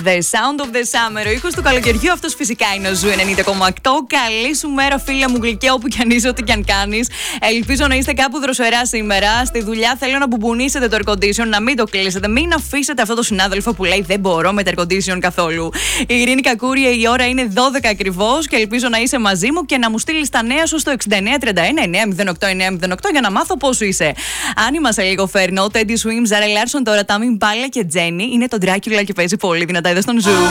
The Sound of the Summer. Ο ήχος του καλοκαιριού αυτός φυσικά είναι ο Ζου 90,8. Καλή σου μέρα, φίλε μου γλυκέ, όπου κι αν είσαι, ό,τι κι αν κάνεις. Ελπίζω να είστε κάπου δροσερά σήμερα. Στη δουλειά θέλω να μπουμπουνίσετε το air condition, να μην το κλείσετε. Μην αφήσετε αυτό το συνάδελφο που λέει δεν μπορώ με το air condition καθόλου. Η Ειρήνη Κακούρια, η ώρα είναι 12 ακριβώς και ελπίζω να είσαι μαζί μου και να μου στείλεις τα νέα σου στο 6931 908 908 για να μάθω πόσο είσαι. Άνοιμα σε λίγο φέρνω. Teddy Swims, Zara Larsson, τώρα Τάμιν Πάλα και Τζένι. Είναι το Dracula και παίζει πολύ δυνατά εδώ στον Ζου.